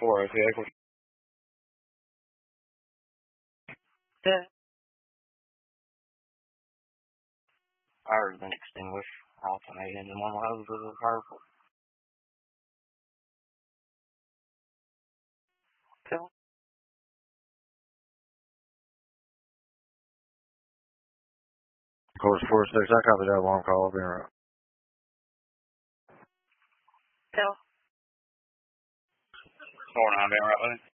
4, vehicle. Yeah. Fire has been extinguished. Alternating the one hose of the car. Course 4-6, I copy that alarm call. I'll be right. Tell. 4-9, being right with you.